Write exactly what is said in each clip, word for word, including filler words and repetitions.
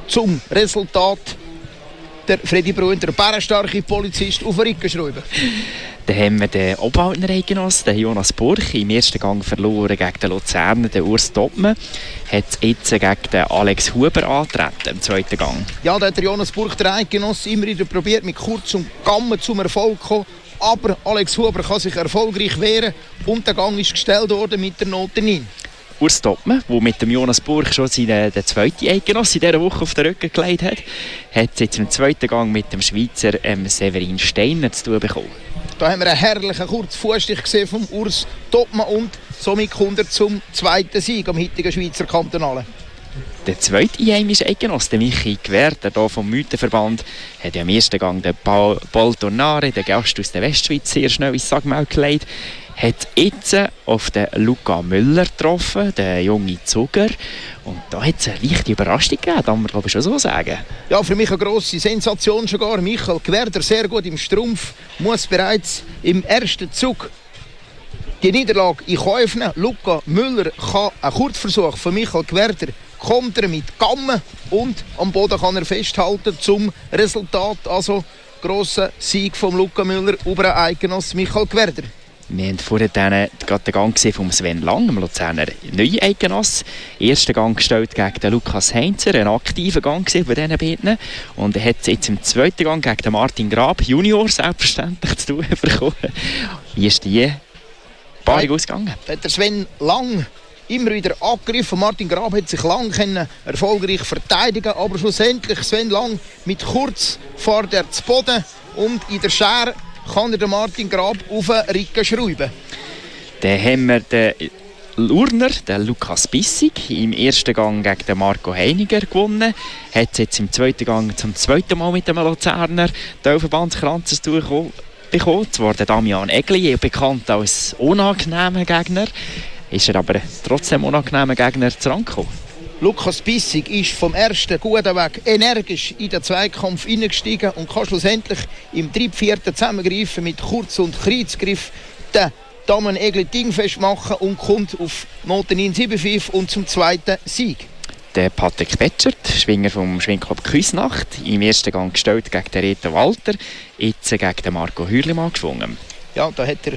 zum Resultat der Freddy Bruin, der bärenstarke Polizist, auf den Rücken schrauben. Dann haben wir den Obwaldner genossen, den Jonas Burch, im ersten Gang verloren gegen den Luzerner, den Urs Topmann. Hat jetzt gegen den Alex Huber antreten im zweiten Gang. Ja, da hat der Jonas Burch, der Eidgenosse, immer wieder probiert, mit Kurz und Gamme zum Erfolg zu kommen. Aber Alex Huber kann sich erfolgreich wehren und der Gang ist gestellt worden mit der Note neun. Urs Topmann, der mit dem Jonas Burch schon seinen den zweiten Eidgenosse in dieser Woche auf den Rücken gelegt hat, hat jetzt im zweiten Gang mit dem Schweizer ähm, Severin Steiner zu tun bekommen. Da haben wir einen herrlichen Kurzfußstich gesehen vom Urs Topmann und somit kommt er zum zweiten Sieg am heutigen Schweizer Kantonalen. Der zweite einheimische Eidgenosse, der Michi Gwerter hier vom Mythenverband, hat ja am ersten Gang den Paul, Paul Tornare, den Gast aus der Westschweiz, sehr schnell ins Sagmaul gelegt. Hat jetzt auf den Luca Müller getroffen, den jungen Zuger. Und da hat es eine leichte Überraschung gegeben, kann man glaube ich schon so sagen. Ja, für mich eine grosse Sensation sogar. Michael Gwerder sehr gut im Strumpf, muss bereits im ersten Zug die Niederlage in Kauf nehmen. Luca Müller kann einen Kurzversuch von Michael Gwerder kontern mit Gamme und am Boden kann er festhalten zum Resultat. Also grosser Sieg von Luca Müller über einen Eidgenoss Michael Gwerder. Wir haben vorhin gerade den Gang gesehen von Sven Lang, dem Luzerner neuen Eidgenoss. Ersten Gang gestellt gegen den Lukas Heinzer, ein aktiver Gang von diesen beiden. Und er hat jetzt im zweiten Gang gegen den Martin Grab, Junior, selbstverständlich zu tun bekommen. Wie ist die Paarung ausgegangen? Hat der Sven Lang immer wieder angegriffen. Martin Grab hat sich lang können erfolgreich verteidigen, aber schlussendlich Sven Lang mit Kurz fährt er zu Boden und in der Schere kann er den Martin Grab auf den Rücken schrauben. Dann haben wir den Lurner, den Lukas Bissig, im ersten Gang gegen den Marco Heiniger gewonnen. Hat jetzt im zweiten Gang zum zweiten Mal mit dem Luzerner den Verbandskranz zu tun bekommen. Zwar der Damian Egli, bekannt als unangenehmer Gegner, ist er aber trotzdem unangenehmer Gegner zu Rand gekommen. Lukas Bissig ist vom ersten guten Weg energisch in den Zweikampf hineingestiegen und kann schlussendlich im dritten Zusammengreifen mit Kurz- und Kreuzgriff den Damen Egli dingfest machen und kommt auf Note neun sieben fünf und zum zweiten Sieg. Der Patrick Betschert, Schwinger vom Schwingclub Küsnacht, im ersten Gang gestellt gegen den Reto Walter, jetzt gegen den Marco Hürlimann geschwungen. Ja, da hat der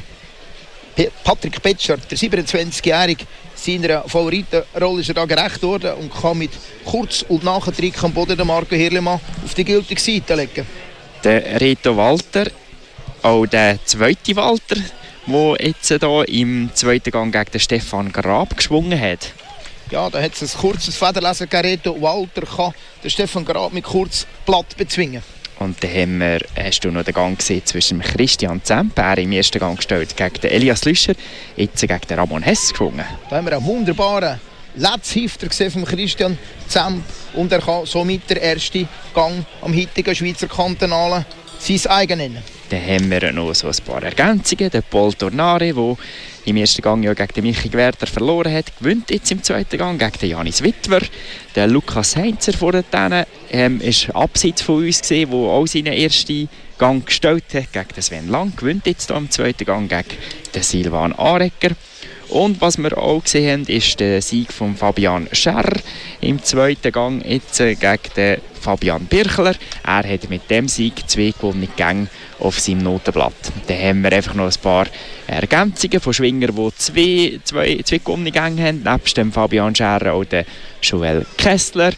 Patrick Betschert, der siebenundzwanzigjährige, seiner Favoritenrolle ist er da gerecht worden und kann mit Kurz- und Nachtrick am Boden den Marco Hürlimann auf die gültige Seite legen. Der Reto Walter, auch der zweite Walter, der jetzt hier im zweiten Gang gegen den Stefan Grab geschwungen hat. Ja, da hat es ein kurzes Federlesen gegeben. Reto Walter kann den Stefan Grab mit Kurz platt bezwingen. Und dann haben wir, hast du noch den Gang gesehen zwischen Christian Zemp, er im ersten Gang gestellt gegen den Elias Lüscher, jetzt gegen den Ramon Hess geschwungen. Da haben wir einen wunderbaren Letzhifter gesehen von Christian Zemp und er kann somit der erste Gang am heutigen Schweizer Kantonalen sein eigen nennen. Dann haben wir noch so ein paar Ergänzungen. Der Paul Tornare, der im ersten Gang ja gegen den Michi Gwerter verloren hat, gewinnt jetzt im zweiten Gang gegen den Janis Wittwer. Der Lukas Heinzer vor denen ähm, ist abseits von uns gesehen, der auch seinen ersten Gang gestellt hat gegen den Sven Lang, gewinnt jetzt hier im zweiten Gang gegen den Silvan Arecker. Und was wir auch gesehen haben, ist der Sieg von Fabian Scherr im zweiten Gang jetzt gegen den Fabian Birchler. Er hat mit dem Sieg zwei gewonnene Gänge auf seinem Notenblatt. Dann haben wir einfach noch ein paar Ergänzungen von Schwingern, die zwei, zwei, zwei gewonnene Gänge haben. Nebst dem Fabian Scherr auch der Joel Kessler.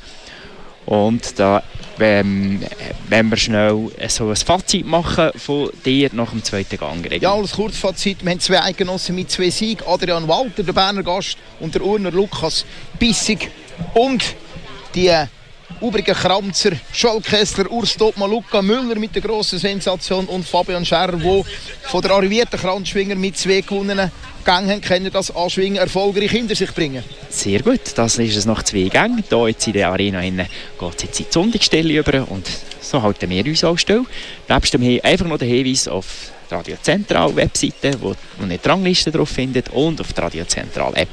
Und da, wenn, wenn wir schnell so ein Fazit machen von dir nach dem zweiten Gang. Ja, als Kurzfazit, wir haben zwei Eidgenossen mit zwei Siegen. Adrian Walter, der Berner Gast, und der Urner Lukas Bissig. Und die übrigen Kramzer, Joel Kessler, Urs Topmann, Luca Müller mit der grossen Sensation und Fabian Scherr, der von der arrivierten Kranzschwinger mit zwei gewonnenen Gängen können das Anschwingen erfolgreich hinter sich bringen. Sehr gut, das ist es nach zwei Gängen. Hier jetzt in der Arena geht es jetzt in die Sonntagsstelle über und so halten wir uns auch still. Nebst dem einfach noch der Hinweis auf die Radio Zentral Webseite, wo man eine Rangliste drauf findet, und auf die Radio Zentral App.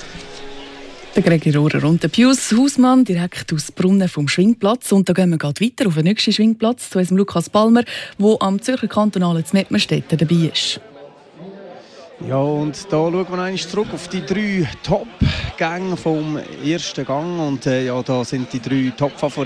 Der Gregor Rohrer und der Pius Hausmann direkt aus Brunnen vom Schwingplatz. Und da gehen wir gerade weiter auf den nächsten Schwingplatz zu unserem Lukas Palmer, der am Zürcher Kantonalen zu Mettmerstetten dabei ist. Ja, und da schauen wir einmal zurück auf die drei Top-Gänge vom ersten Gang. Und äh, ja, da sind die drei Top-Favoriten